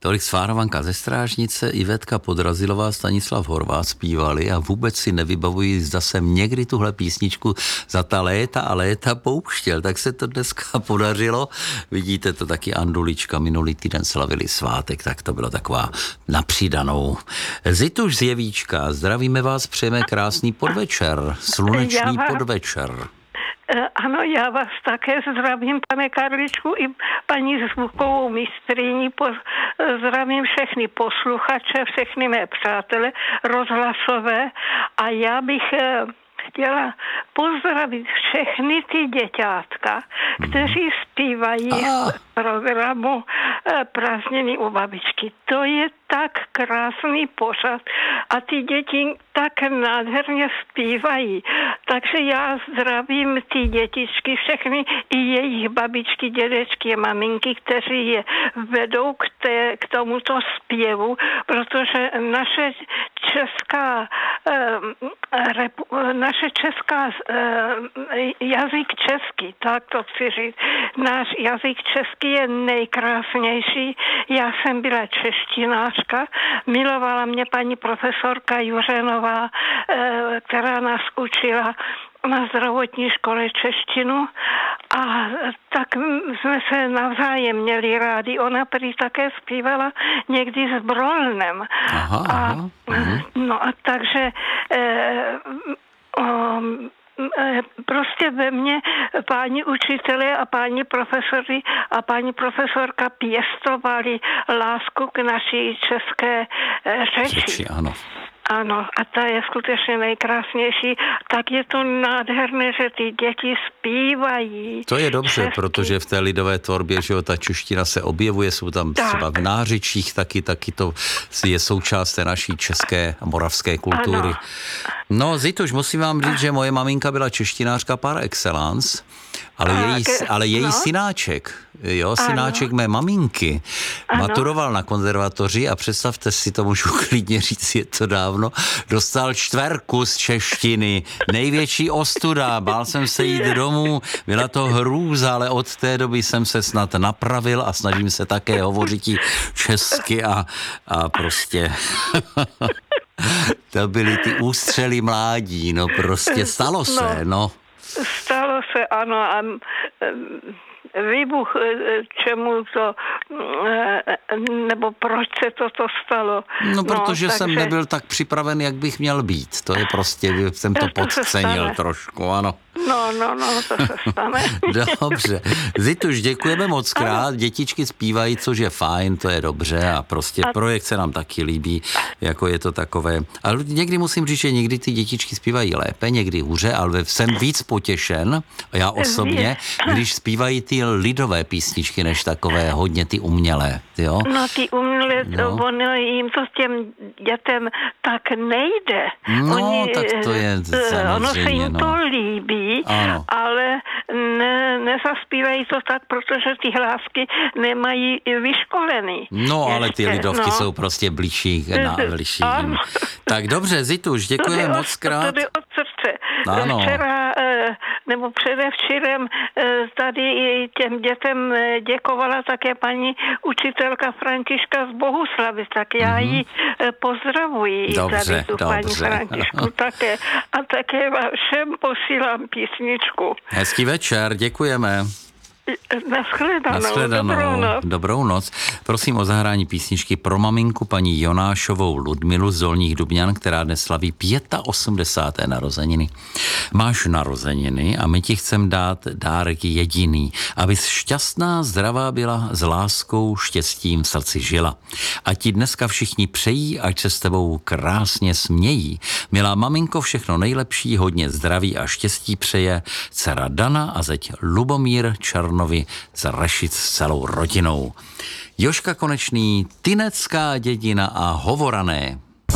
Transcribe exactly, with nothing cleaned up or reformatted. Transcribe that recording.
Tolik Svárovanka ze Strážnice, Ivetka Podrazilová, Stanislav Horváth zpívali a vůbec si nevybavuji, zda jsem někdy tuhle písničku za ta léta a léta pouštěl. Tak se to dneska podařilo. Vidíte to taky Andulička, minulý týden slavili svátek, tak to bylo taková napřídanou. Zituš z Jevíčka, zdravíme vás, přejeme krásný podvečer, slunečný vás... podvečer. Ano, já vás také zdravím, pane Karličku, i paní zvukovou mistryni, po, zdravím všechny posluchače, všechny mé přátele rozhlasové a já bych chtěla pozdravit všechny ty děťátka, kteří zpívají v programu Prázdniny u babičky. To je tak krásný pořad a ty děti tak nádherně zpívají. Takže já zdravím ty dětičky, všechny i jejich babičky, dědečky a maminky, kteří je vedou k, té, k tomuto zpěvu, protože naše česká eh, repu, naše česká eh, jazyk český, tak to chci říct, náš jazyk český je nejkrásnější. Já jsem byla češtinářka, milovala mě paní profesorka Juřenová, eh, která nás učila na zdravotní škole češtinu a tak jsme se navzájem měli rádi. Ona prý také zpívala někdy s Brolnem. Aha, a, aha, aha. No a takže eh, um, prostě ve mně páni učitelé a páni profesory a paní profesorka pěstovali lásku k naší české řeči. Řeči, ano. Ano, a ta je skutečně nejkrásnější. Tak je to nádherné, že ty děti zpívají. To je dobře, česky. Protože v té lidové tvorbě, že jo, ta čeština se objevuje, jsou tam tak. Třeba v nářečích taky, taky to je součást té naší české a moravské kultury. Ano. No, Zituš, musím vám říct, že moje maminka byla češtinářka par excellence, ale A, její, ke, ale její no. synáček, jo, synáček ano. mé maminky, ano. maturoval na konzervatoři a představte si, to můžu klidně říct, je to dávno, dostal čtverku z češtiny, největší ostuda, bál jsem se jít domů, byla to hrůza, ale od té doby jsem se snad napravil a snažím se také hovořit česky a, a prostě... To byly ty ústřely mládí, no prostě stalo se, no. Stalo se, ano, a výbuch, čemu to, nebo proč se toto stalo. No, protože no, jsem takže... nebyl tak připraven, jak bych měl být. To je prostě, jsem to, to podcenil trošku, ano. No, no, no, to se stane. Dobře. Zituš, děkujeme moc krát. Dětičky zpívají, což je fajn, to je dobře a prostě a... projekt se nám taky líbí, jako je to takové. Ale někdy musím říct, že někdy ty dětičky zpívají lépe, někdy hůře, ale jsem víc potěšen, já osobně, když zpívají ty lidové písničky, než takové hodně ty umělé, jo? No, ty umělé, no. ono jim to s těm dětem tak nejde. No, Oni, tak to je samozřejmě, ono se jim no. to líbí, ano. ale ne, nezaspívají to tak, protože ty hlásky nemají vyškolený. No, ještě, ale ty lidovky no. jsou prostě bližší na bližší. Tak dobře, Zituš, děkujeme moc krát. To jde od srdce. Ano. Včera, nebo předevčírem tady těm dětem děkovala také paní učitelka Františka z Bohuslavy, tak já mm-hmm. ji pozdravuji. Dobře, tady tu dobře. paní Františku také. A také vám všem posílám písničku. Hezký večer, děkujeme. Naschledanou. Naschledanou. Dobrou noc. Dobrou noc. Prosím o zahrání písničky pro maminku paní Jonášovou Ludmilu z Dolních Dubňan, která dnes slaví osmdesáté pátá narozeniny. Máš narozeniny a my ti chcem dát dárek jediný, abys šťastná, zdravá byla, s láskou, štěstím v srdci žila. A ti dneska všichni přejí, ať se s tebou krásně smějí. Milá maminko, všechno nejlepší, hodně zdraví a štěstí přeje dcera Dana a zeď Lubomír Černovi z Rešic s celou rodinou. Jožka Konečný, Tynecká dědina a Hovorané.